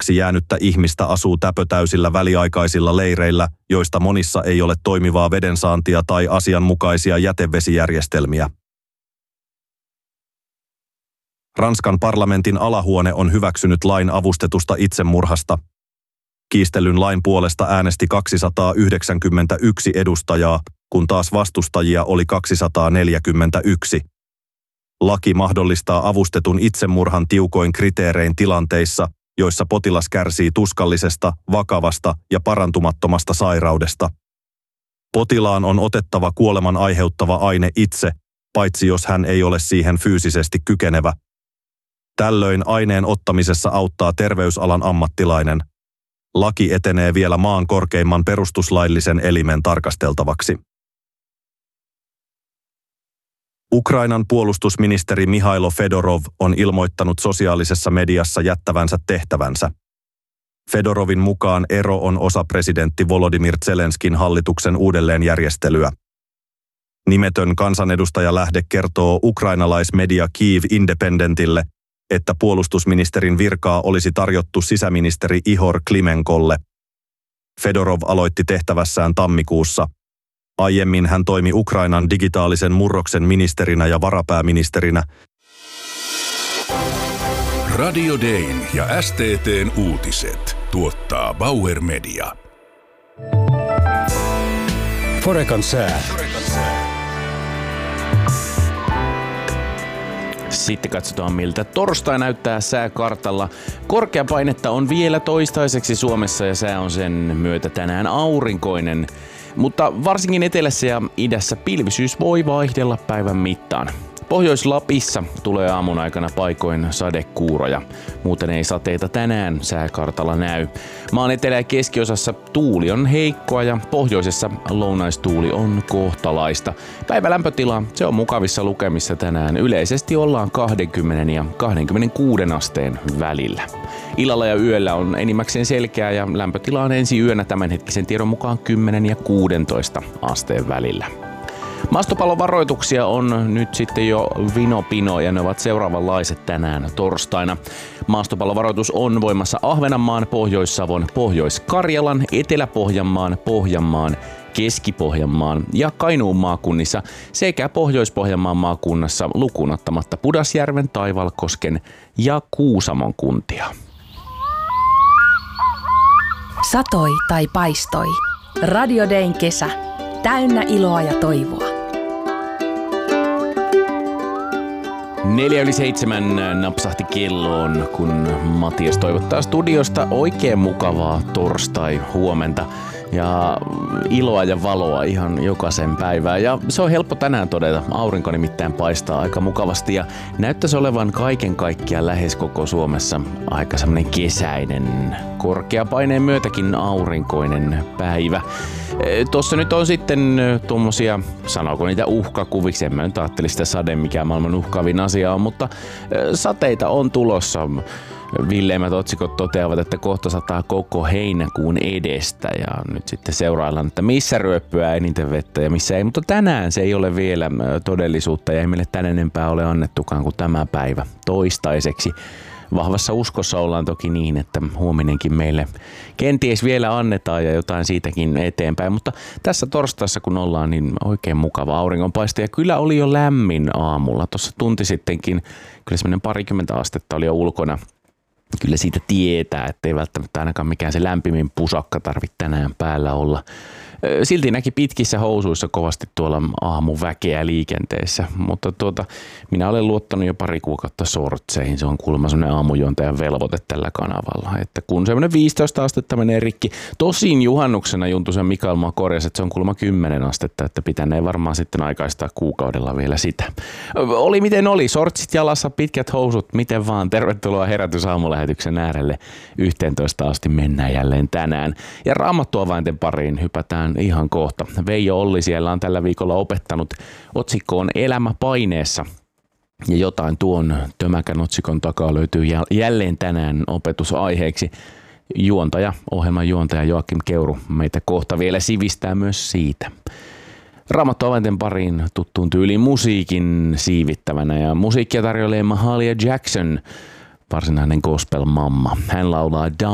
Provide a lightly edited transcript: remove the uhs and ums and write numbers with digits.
viattomaksi jäänyttä ihmistä asuu täpötäysillä väliaikaisilla leireillä, joista monissa ei ole toimivaa vedensaantia tai asianmukaisia jätevesijärjestelmiä. Ranskan parlamentin alahuone on hyväksynyt lain avustetusta itsemurhasta. Kiistellyn lain puolesta äänesti 291 edustajaa, kun taas vastustajia oli 241. Laki mahdollistaa avustetun itsemurhan tiukoin kriteerein tilanteissa, joissa potilas kärsii tuskallisesta, vakavasta ja parantumattomasta sairaudesta. Potilaan on otettava kuoleman aiheuttava aine itse, paitsi jos hän ei ole siihen fyysisesti kykenevä. Tällöin aineen ottamisessa auttaa terveysalan ammattilainen. Laki etenee vielä maan korkeimman perustuslaillisen elimen tarkasteltavaksi. Ukrainan puolustusministeri Mihailo Fedorov on ilmoittanut sosiaalisessa mediassa jättävänsä tehtävänsä. Fedorovin mukaan ero on osa presidentti Volodymyr Zelenskin hallituksen uudelleenjärjestelyä. Nimetön kansanedustajalähde kertoo ukrainalaismedia Kyiv Independentille, että puolustusministerin virkaa olisi tarjottu sisäministeri Ihor Klimenkolle. Fedorov aloitti tehtävässään tammikuussa. Aiemmin hän toimi Ukrainan digitaalisen murroksen ministerinä ja varapääministerinä. Radio Dayn ja STT:n uutiset tuottaa Bauer Media. Forecan sää. Sitten katsotaan, miltä torstai näyttää sääkartalla. Korkeapainetta on vielä toistaiseksi Suomessa ja sää on sen myötä tänään aurinkoinen. Mutta varsinkin etelässä ja idässä pilvisyys voi vaihdella päivän mittaan. Pohjois-Lapissa tulee aamun aikana paikoin sadekuuroja. Muuten ei sateita tänään sääkartalla näy. Maan etelä- ja keskiosassa tuuli on heikkoa ja pohjoisessa lounaistuuli on kohtalaista. Päivälämpötila se on mukavissa lukemissa tänään. Yleisesti ollaan 20 ja 26 asteen välillä. Illalla ja yöllä on enimmäkseen selkeää ja lämpötila on ensi yönä tämänhetkisen tiedon mukaan 10 ja 16 asteen välillä. Maastopallovaroituksia on nyt sitten jo vino ja ne ovat seuraavanlaiset tänään torstaina. Maastopallovaroitus on voimassa Ahvenanmaan, Pohjois-Savon, Pohjois-Karjalan, Etelä-Pohjanmaan, Pohjanmaan, Keski-Pohjanmaan ja Kainuun maakunnissa sekä Pohjois-Pohjanmaan maakunnassa lukuun ottamatta Pudasjärven, Taivalkosken ja Kuusamon kuntia. Satoi tai paistoi. Radio Dayn kesä. Täynnä iloa ja toivoa. 6:04 napsahti kelloon, kun Matias toivottaa studiosta oikein mukavaa torstai-huomenta ja iloa ja valoa ihan jokaisen päivään. Ja se on helppo tänään todeta. Aurinko nimittäin paistaa aika mukavasti ja näyttäisi olevan kaiken kaikkiaan lähes koko Suomessa aika semmoinen kesäinen, korkeapaineen myötäkin aurinkoinen päivä. Tuossa nyt on sitten tuommoisia, sanooko niitä uhkakuviksi, en mä nyt ajatteli sitä sade, mikä maailman uhkaavin asia on, mutta sateita on tulossa. Villeimmät otsikot toteavat, että kohta sataa koko heinäkuun edestä ja nyt sitten seuraillaan, että missä ryöppyää eniten vettä ja missä ei. Mutta tänään se ei ole vielä todellisuutta ja ei meille tän enempää ole annettukaan kuin tämä päivä toistaiseksi. Vahvassa uskossa ollaan toki niin, että huominenkin meille kenties vielä annetaan ja jotain siitäkin eteenpäin. Mutta tässä torstaissa kun ollaan, niin oikein mukava auringonpaisto ja kyllä oli jo lämmin aamulla. Tuossa tunti sittenkin kyllä semmoinen 20 astetta oli jo ulkona. Kyllä siitä tietää, ettei välttämättä ainakaan mikään se lämpimin pusakka tarvitse tänään päällä olla. Silti näki pitkissä housuissa kovasti tuolla aamuväkeä liikenteessä, mutta minä olen luottanut jo pari kuukautta sortseihin. Se on kuulemma semmoinen aamujuontajan velvoite tällä kanavalla, että kun semmoinen 15 astetta menee rikki. Tosin juhannuksena Juntusen Mikael mua korjasi, että se on kuulemma 10 astetta, että pitänee varmaan sitten aikaistaa kuukaudella vielä sitä. Oli miten oli, sortsit jalassa, pitkät housut, miten vaan. Tervetuloa Herätysaamulähetyksen äärelle. 11 asti mennään jälleen tänään. Ja Raamattuavainten pariin hypätään ihan kohta. Veijo Olli siellä on tällä viikolla opettanut. Otsikko on Elämä paineessa. Ja jotain tuon tömäkän otsikon takaa löytyy jälleen tänään opetusaiheeksi. Ohjelman juontaja Joakim Keuru meitä kohta vielä sivistää myös siitä. Raamattuavainten pariin tuttuun tyyliin musiikin siivittävänä ja musiikkia tarjoilee Mahalia Jackson, varsinainen gospel-mamma. Hän laulaa